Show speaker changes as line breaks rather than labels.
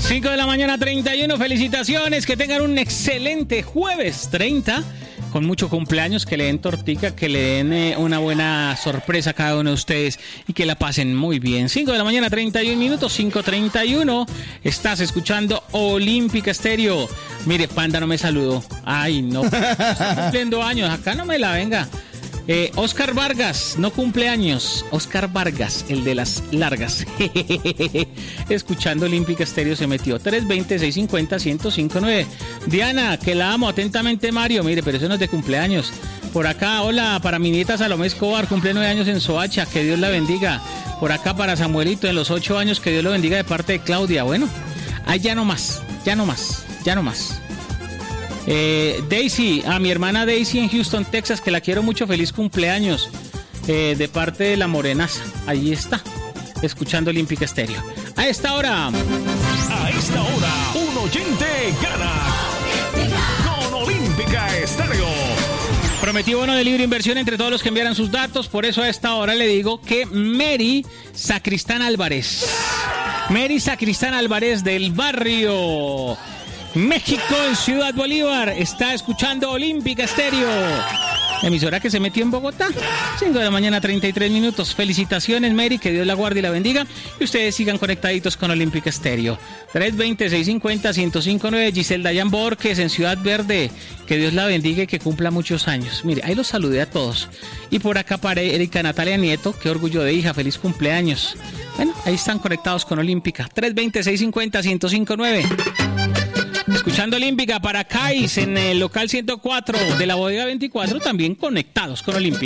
5 de la mañana, 31. Felicitaciones, que tengan un excelente jueves 30. Con mucho cumpleaños, que le den tortica, que le den una buena sorpresa a cada uno de ustedes y que la pasen muy bien. 5 de la mañana, 31 minutos, 5:31. Estás escuchando Olímpica Estéreo. Mire, Panda no me saludó. Ay, no. Está cumpliendo años. Acá no me la venga. Oscar Vargas, no cumpleaños. Oscar Vargas, el de las largas. Escuchando Olímpica Estéreo se metió. 320-650-1059. Diana, que la amo atentamente, Mario. Mire, pero eso no es de cumpleaños. Por acá, hola, para mi nieta Salomé Escobar, cumple 9 años en Soacha, que Dios la bendiga. Por acá para Samuelito, en los 8 años, que Dios lo bendiga de parte de Claudia. Bueno, ahí ya no más. Daisy, a mi hermana Daisy en Houston, Texas, que la quiero mucho, feliz cumpleaños, de parte de la Morenaza. Ahí está, escuchando Olímpica Estéreo. A esta hora,
un oyente gana con Olímpica Estéreo.
Prometí bono de libre inversión entre todos los que enviaran sus datos. Por eso a esta hora le digo que Mary Sacristán Álvarez del barrio México en Ciudad Bolívar está escuchando Olímpica Estéreo, emisora que se metió en Bogotá. 5 de la mañana, 33 minutos. Felicitaciones, Mary, que Dios la guarde y la bendiga. Y ustedes sigan conectaditos con Olímpica Estéreo. 320-650-1059. Giselle Dayan Borges en Ciudad Verde, que Dios la bendiga y que cumpla muchos años. Mire, ahí los saludé a todos. Y por acá para Erika Natalia Nieto, qué orgullo de hija, feliz cumpleaños. Bueno, ahí están conectados con Olímpica. 320-650-1059. Escuchando Olímpica para Kais en el local 104 de la bodega 24, también conectados con Olímpica.